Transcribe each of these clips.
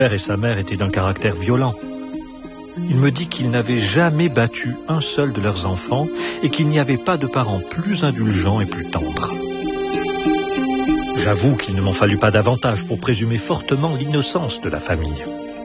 père et sa mère étaient d'un caractère violent. Il me dit qu'il n'avait jamais battu un seul de leurs enfants et qu'il n'y avait pas de parents plus indulgents et plus tendres. J'avoue qu'il ne m'en fallut pas davantage pour présumer fortement l'innocence de la famille.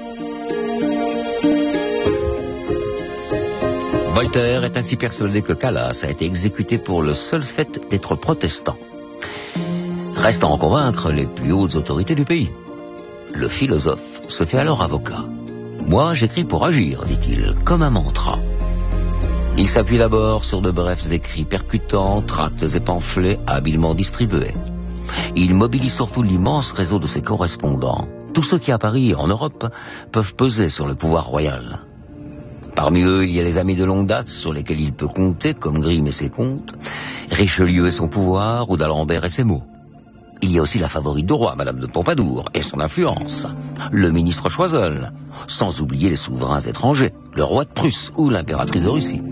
Voltaire est ainsi persuadé que Calas a été exécuté pour le seul fait d'être protestant. Reste à en convaincre les plus hautes autorités du pays. Le philosophe se fait alors avocat. « Moi, j'écris pour agir, dit-il, comme un mantra. » Il s'appuie d'abord sur de brefs écrits percutants, tracts et pamphlets habilement distribués. Il mobilise surtout l'immense réseau de ses correspondants. Tous ceux qui, à Paris et en Europe, peuvent peser sur le pouvoir royal. Parmi eux, il y a les amis de longue date sur lesquels il peut compter, comme Grimm et ses contes, Richelieu et son pouvoir, ou d'Alembert et ses mots. Il y a aussi la favorite du roi, Madame de Pompadour, et son influence, le ministre Choiseul, sans oublier les souverains étrangers, le roi de Prusse ou l'impératrice de Russie.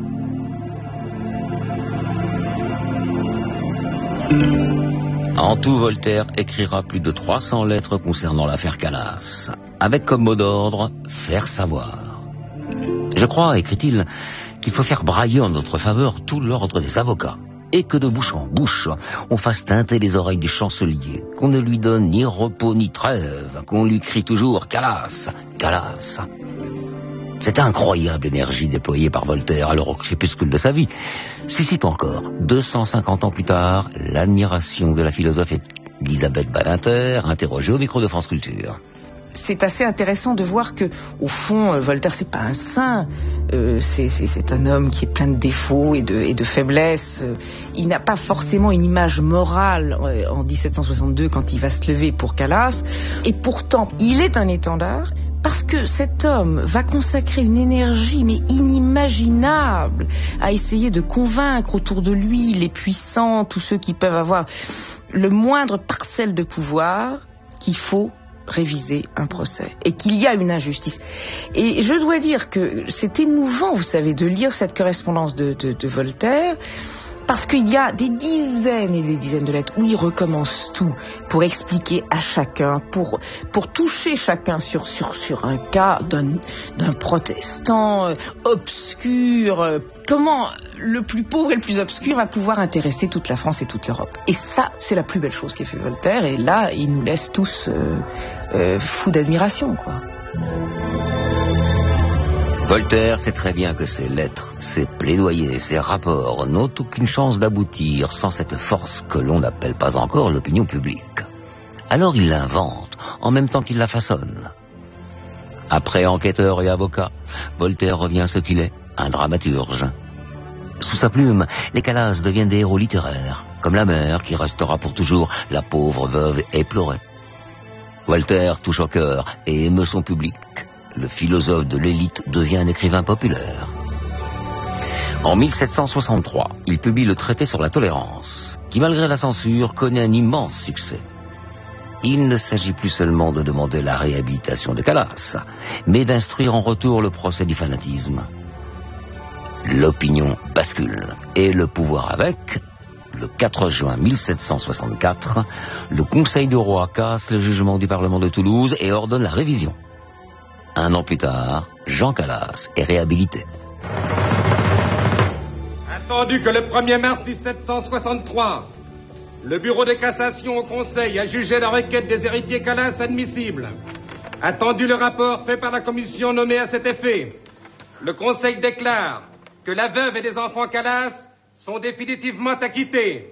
En tout, Voltaire écrira plus de 300 lettres concernant l'affaire Calas, avec comme mot d'ordre « faire savoir ». Je crois, écrit-il, qu'il faut faire brailler en notre faveur tout l'ordre des avocats, et que de bouche en bouche, on fasse teinter les oreilles du chancelier, qu'on ne lui donne ni repos ni trêve, qu'on lui crie toujours « Calas, Calas ». Cette incroyable énergie déployée par Voltaire alors au crépuscule de sa vie suscite encore, 250 ans plus tard, l'admiration de la philosophe Elisabeth Badinter, interrogée au micro de France Culture. C'est assez intéressant de voir que, au fond, Voltaire, c'est pas un saint. C'est un homme qui est plein de défauts et de faiblesses. Il n'a pas forcément une image morale en 1762 quand il va se lever pour Calas. Et pourtant, il est un étendard. Parce que cet homme va consacrer une énergie mais inimaginable à essayer de convaincre autour de lui les puissants, tous ceux qui peuvent avoir le moindre parcelle de pouvoir, qu'il faut réviser un procès et qu'il y a une injustice. Et je dois dire que c'est émouvant, vous savez, de lire cette correspondance de Voltaire, parce qu'il y a des dizaines et des dizaines de lettres où il recommence tout pour expliquer à chacun, pour toucher chacun sur un cas d'un protestant obscur, comment le plus pauvre et le plus obscur va pouvoir intéresser toute la France et toute l'Europe. Et ça, c'est la plus belle chose qu'a fait Voltaire, et là, il nous laisse tous fous d'admiration, quoi. Voltaire sait très bien que ses lettres, ses plaidoyers, ses rapports n'ont aucune chance d'aboutir sans cette force que l'on n'appelle pas encore l'opinion publique. Alors il l'invente, en même temps qu'il la façonne. Après enquêteur et avocat, Voltaire revient à ce qu'il est, un dramaturge. Sous sa plume, les Calas deviennent des héros littéraires, comme la mère qui restera pour toujours la pauvre veuve éplorée. Voltaire touche au cœur et émeut son public. Le philosophe de l'élite devient un écrivain populaire. En 1763, il publie le traité sur la tolérance, qui malgré la censure connaît un immense succès. Il ne s'agit plus seulement de demander la réhabilitation de Calas, mais d'instruire en retour le procès du fanatisme. L'opinion bascule, et le pouvoir avec. Le 4 juin 1764, le Conseil du roi casse le jugement du Parlement de Toulouse et ordonne la révision. Un an plus tard, Jean Calas est réhabilité. Attendu que le 1er mars 1763, le bureau de cassation au Conseil a jugé la requête des héritiers Calas admissible. Attendu le rapport fait par la commission nommée à cet effet, le Conseil déclare que la veuve et les enfants Calas sont définitivement acquittés.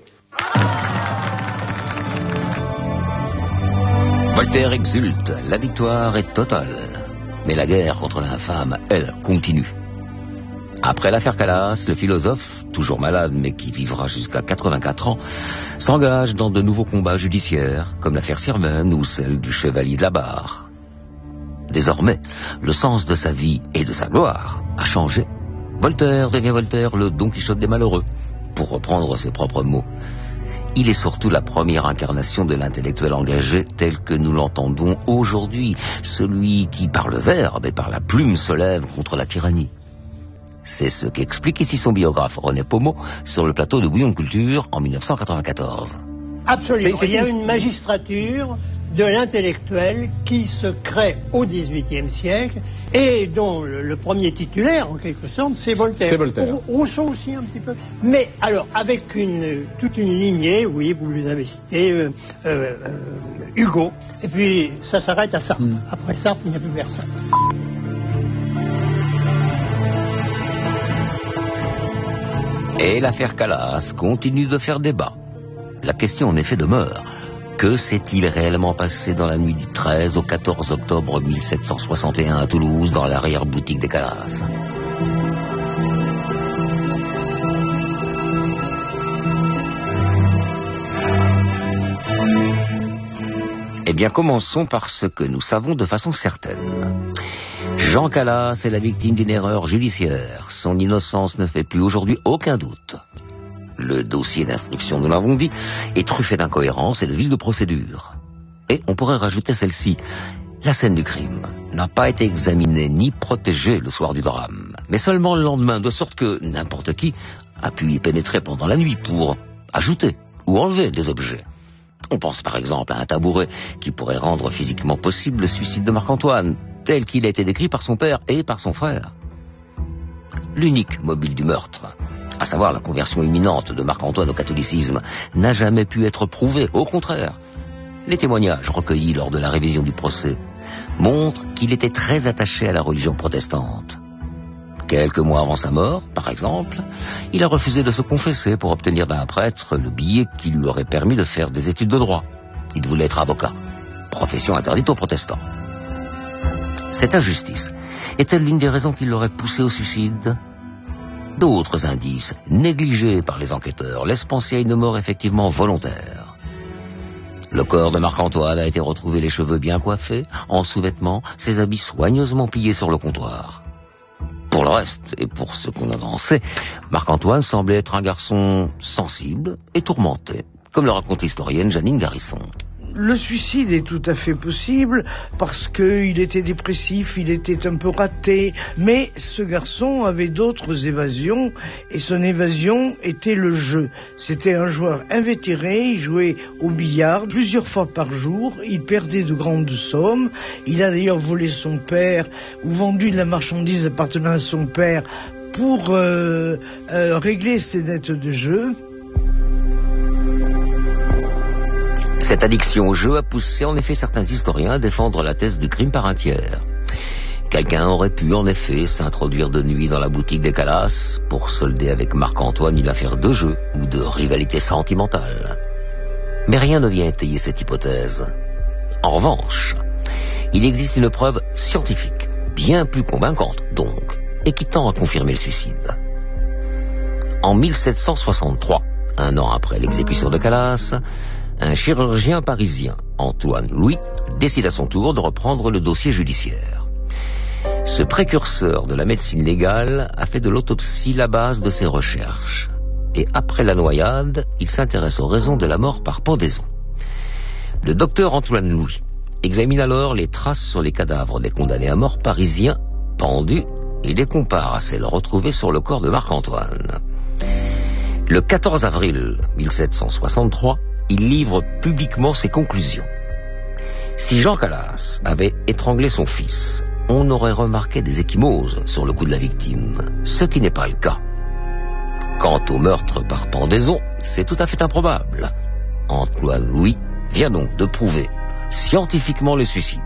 Voltaire exulte, la victoire est totale. Mais la guerre contre l'infâme, elle, continue. Après l'affaire Calas, le philosophe, toujours malade mais qui vivra jusqu'à 84 ans, s'engage dans de nouveaux combats judiciaires, comme l'affaire Sirven ou celle du chevalier de la Barre. Désormais, le sens de sa vie et de sa gloire a changé. Voltaire devient Voltaire, le Don Quichotte des malheureux, pour reprendre ses propres mots. Il est surtout la première incarnation de l'intellectuel engagé tel que nous l'entendons aujourd'hui, celui qui, par le verbe et par la plume, se lève contre la tyrannie. C'est ce qu'explique ici son biographe René Pommeau sur le plateau de Bouillon de Culture en 1994. Absolument. Il y a une magistrature de l'intellectuel qui se crée au XVIIIe siècle et dont le premier titulaire, en quelque sorte, c'est Voltaire. C'est Voltaire. Rousseau aussi un petit peu. Mais alors, avec toute une lignée, oui, vous les avez cités, Hugo, et puis ça s'arrête à Sartre. Après Sartre, il n'y a plus personne. Et l'affaire Calas continue de faire débat. La question en effet demeure. Que s'est-il réellement passé dans la nuit du 13 au 14 octobre 1761 à Toulouse, dans l'arrière-boutique des Calas? Eh bien, commençons par ce que nous savons de façon certaine. Jean Calas est la victime d'une erreur judiciaire. Son innocence ne fait plus aujourd'hui aucun doute. Le dossier d'instruction, nous l'avons dit, est truffé d'incohérences et de vices de procédure. Et on pourrait rajouter celle-ci. La scène du crime n'a pas été examinée ni protégée le soir du drame, mais seulement le lendemain, de sorte que n'importe qui a pu y pénétrer pendant la nuit pour ajouter ou enlever des objets. On pense par exemple à un tabouret qui pourrait rendre physiquement possible le suicide de Marc-Antoine, tel qu'il a été décrit par son père et par son frère. L'unique mobile du meurtre, à savoir la conversion imminente de Marc-Antoine au catholicisme, n'a jamais pu être prouvé. Au contraire, les témoignages recueillis lors de la révision du procès montrent qu'il était très attaché à la religion protestante. Quelques mois avant sa mort, par exemple, il a refusé de se confesser pour obtenir d'un prêtre le billet qui lui aurait permis de faire des études de droit. Il voulait être avocat, profession interdite aux protestants. Cette injustice est-elle l'une des raisons qui l'aurait poussé au suicide ? D'autres indices, négligés par les enquêteurs, laissent penser à une mort effectivement volontaire. Le corps de Marc-Antoine a été retrouvé les cheveux bien coiffés, en sous-vêtements, ses habits soigneusement pliés sur le comptoir. Pour le reste, et pour ce qu'on en sait, Marc-Antoine semblait être un garçon sensible et tourmenté, comme le raconte l'historienne Janine Garisson. Le suicide est tout à fait possible parce qu'il était dépressif, il était un peu raté, mais ce garçon avait d'autres évasions et son évasion était le jeu. C'était un joueur invétéré, il jouait au billard plusieurs fois par jour, il perdait de grandes sommes, il a d'ailleurs volé son père ou vendu de la marchandise appartenant à son père pour régler ses dettes de jeu. Cette addiction au jeu a poussé en effet certains historiens à défendre la thèse du crime par un tiers. Quelqu'un aurait pu en effet s'introduire de nuit dans la boutique des Calas pour solder avec Marc-Antoine une affaire de jeu ou de rivalité sentimentale. Mais rien ne vient étayer cette hypothèse. En revanche, il existe une preuve scientifique, bien plus convaincante donc, et qui tend à confirmer le suicide. En 1763, un an après l'exécution de Calas, un chirurgien parisien, Antoine Louis, décide à son tour de reprendre le dossier judiciaire. Ce précurseur de la médecine légale a fait de l'autopsie la base de ses recherches. Et après la noyade, il s'intéresse aux raisons de la mort par pendaison. Le docteur Antoine Louis examine alors les traces sur les cadavres des condamnés à mort parisiens pendus et les compare à celles retrouvées sur le corps de Marc-Antoine. Le 14 avril 1763, il livre publiquement ses conclusions. Si Jean Calas avait étranglé son fils, on aurait remarqué des ecchymoses sur le cou de la victime, ce qui n'est pas le cas. Quant au meurtre par pendaison, c'est tout à fait improbable. Antoine Louis vient donc de prouver scientifiquement le suicide.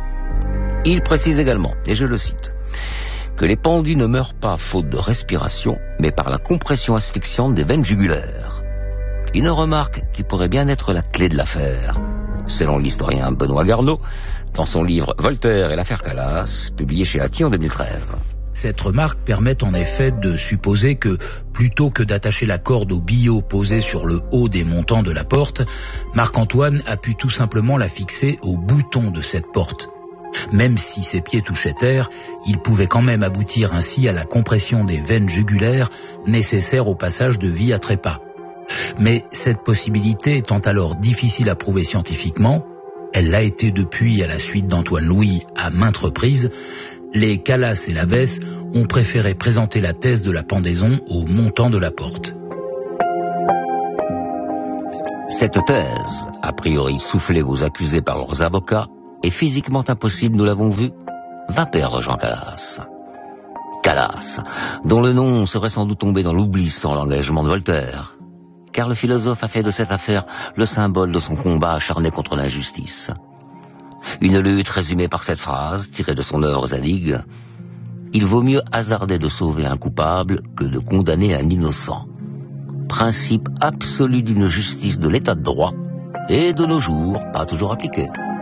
Il précise également, et je le cite, que les pendus ne meurent pas faute de respiration, mais par la compression asphyxiante des veines jugulaires. Une remarque qui pourrait bien être la clé de l'affaire, selon l'historien Benoît Garneau, dans son livre « Voltaire et l'affaire Calas », publié chez Atti en 2013. Cette remarque permet en effet de supposer que, plutôt que d'attacher la corde au billot posé sur le haut des montants de la porte, Marc-Antoine a pu tout simplement la fixer au bouton de cette porte. Même si ses pieds touchaient terre, il pouvait quand même aboutir ainsi à la compression des veines jugulaires nécessaires au passage de vie à trépas. Mais cette possibilité étant alors difficile à prouver scientifiquement, elle l'a été depuis à la suite d'Antoine Louis à maintes reprises, les Calas et Lavesse ont préféré présenter la thèse de la pendaison au montant de la porte. Cette thèse, a priori soufflée aux accusés par leurs avocats, est physiquement impossible, nous l'avons vu, va perdre Jean Calas. Calas, dont le nom serait sans doute tombé dans l'oubli sans l'engagement de Voltaire, car le philosophe a fait de cette affaire le symbole de son combat acharné contre l'injustice. Une lutte résumée par cette phrase, tirée de son œuvre Zadig: il vaut mieux hasarder de sauver un coupable que de condamner un innocent. Principe absolu d'une justice de l'état de droit, et de nos jours, pas toujours appliqué.